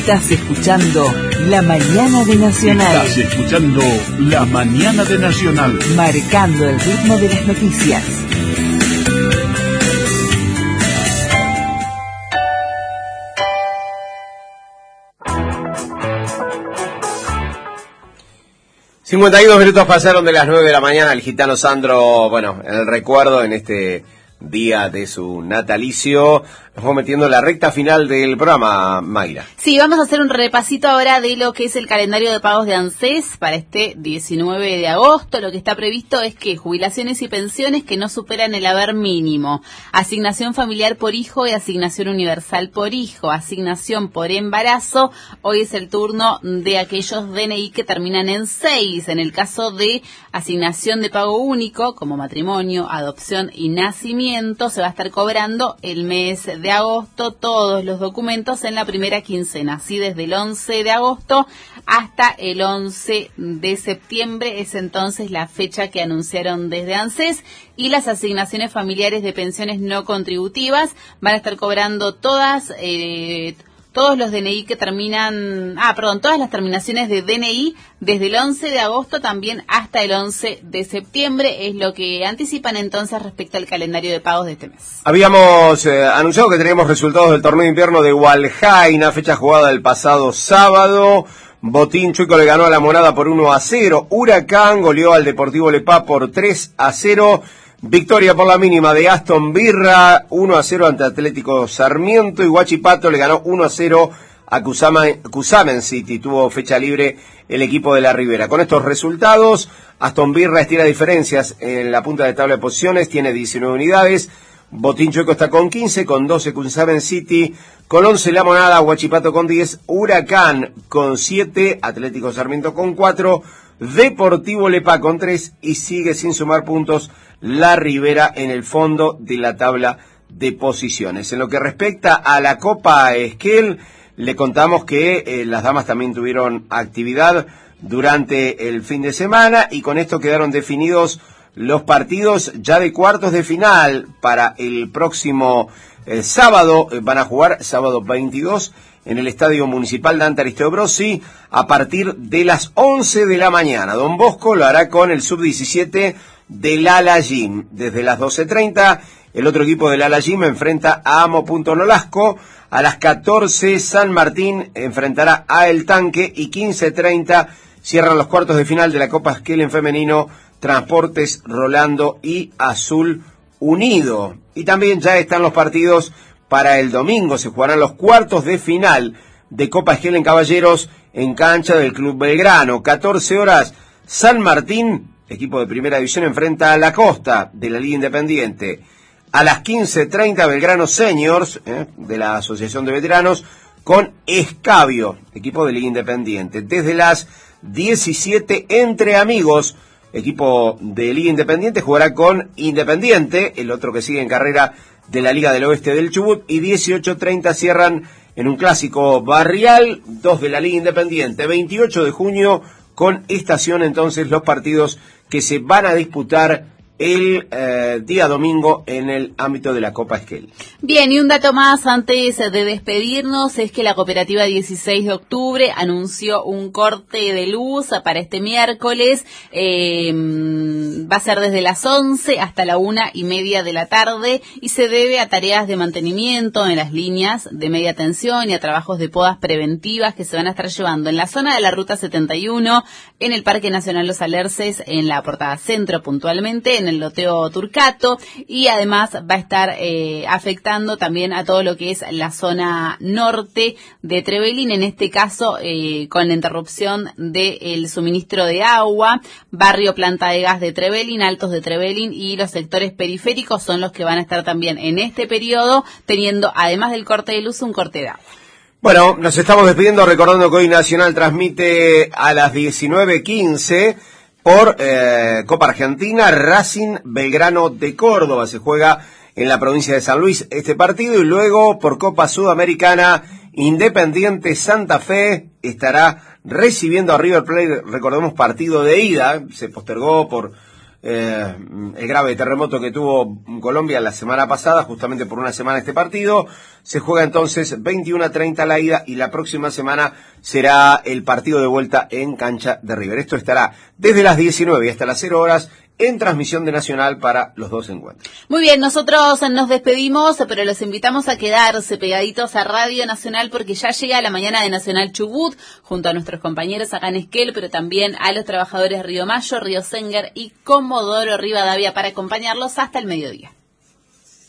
Estás escuchando La Mañana de Nacional. Estás escuchando La Mañana de Nacional. Marcando el ritmo de las noticias. ...52 minutos pasaron de las 9 de la mañana... ...el gitano Sandro, bueno, en el recuerdo... ...en este día de su natalicio... ...nos vamos metiendo en la recta final del programa, Mayra. Sí, vamos a hacer un repasito ahora... ...de lo que es el calendario de pagos de ANSES... ...para este 19 de agosto... ...lo que está previsto es que jubilaciones y pensiones... ...que no superan el haber mínimo... ...asignación familiar por hijo y asignación universal por hijo... ...asignación por embarazo... ...hoy es el turno de aquellos DNI que terminan en 6... ...en el caso de asignación de pago único... ...como matrimonio, adopción y nacimiento... ...se va a estar cobrando el mes de agosto todos los documentos en la primera quincena, así desde el 11 de agosto hasta el 11 de septiembre, es entonces la fecha que anunciaron desde ANSES, y las asignaciones familiares de pensiones no contributivas van a estar cobrando todas, todos los DNI que terminan, todas las terminaciones de DNI desde el 11 de agosto también hasta el 11 de septiembre, es lo que anticipan entonces respecto al calendario de pagos de este mes. Habíamos anunciado que teníamos resultados del torneo de invierno de Hualjaina, fecha jugada el pasado sábado. Botín Chueco le ganó a La Monada por 1-0, Huracán goleó al Deportivo Lepá por 3-0, victoria por la mínima de Aston Birra, 1-0 ante Atlético Sarmiento, y Huachipato le ganó 1-0 a Cusamen City. Tuvo fecha libre el equipo de la Ribera. Con estos resultados, Aston Birra estira diferencias en la punta de tabla de posiciones, tiene 19 unidades. Botín Chueco está con 15, con 12 Cusamen City, con 11 La Monada, Huachipato con 10, Huracán con 7, Atlético Sarmiento con 4, Deportivo Lepá con 3 y sigue sin sumar puntos la Ribera en el fondo de la tabla de posiciones. En lo que respecta a la Copa Esquel, le contamos que las damas también tuvieron actividad durante el fin de semana y con esto quedaron definidos los partidos ya de cuartos de final para el próximo sábado. Van a jugar sábado 22 en el Estadio Municipal Dante Aristeo Brosi a partir de las 11 de la mañana. Don Bosco lo hará con el sub-17 del Alayim. Desde las 12:30 el otro equipo del Alayim enfrenta a Amo Punto Nolasco. A las 14 San Martín enfrentará a El Tanque y 15:30 cierran los cuartos de final de la Copa Esquel en femenino Transportes Rolando y Azul Unido. Y también ya están los partidos para el domingo. Se jugarán los cuartos de final de Copa Esquel en Caballeros en cancha del Club Belgrano. 14 horas, San Martín, equipo de primera división, enfrenta a La Costa de la Liga Independiente. A las 15:30 Belgrano Seniors, de la Asociación de Veteranos, con Escabio, equipo de Liga Independiente. Desde las 17 Entre Amigos, equipo de Liga Independiente, jugará con Independiente, el otro que sigue en carrera de la Liga del Oeste del Chubut, y 18:30 cierran en un clásico barrial, dos de la Liga Independiente. 28 de junio con Estación, entonces, los partidos que se van a disputar el día domingo en el ámbito de la Copa Esquel. Bien, y un dato más antes de despedirnos es que la cooperativa 16 de octubre anunció un corte de luz para este miércoles. Va a ser desde las 11 hasta la 1:30 de la tarde y se debe a tareas de mantenimiento en las líneas de media tensión y a trabajos de podas preventivas que se van a estar llevando en la zona de la Ruta 71, en el Parque Nacional Los Alerces, en la Portada Centro puntualmente, en el loteo Turcato, y además va a estar afectando también a todo lo que es la zona norte de Trevelin, en este caso con la interrupción del suministro de agua. Barrio Planta de Gas de Trevelin, Altos de Trevelin y los sectores periféricos son los que van a estar también en este periodo teniendo, además del corte de luz, un corte de agua. Bueno, nos estamos despidiendo recordando que hoy Nacional transmite a las 19:15 por Copa Argentina, Racing Belgrano de Córdoba. Se juega en la provincia de San Luis este partido, y luego por Copa Sudamericana, Independiente Santa Fe estará recibiendo a River Plate. Recordemos, partido de ida, se postergó por el grave terremoto que tuvo Colombia la semana pasada, justamente por una semana este partido. Se juega entonces 21:30 la ida y la próxima semana será el partido de vuelta en cancha de River. Esto estará desde las 19 hasta las 0 horas en transmisión de Nacional para los dos encuentros. Muy bien, nosotros nos despedimos, pero los invitamos a quedarse pegaditos a Radio Nacional porque ya llega la mañana de Nacional Chubut, junto a nuestros compañeros acá en Esquel, pero también a los trabajadores Río Mayo, Río Senguer y Comodoro Rivadavia para acompañarlos hasta el mediodía.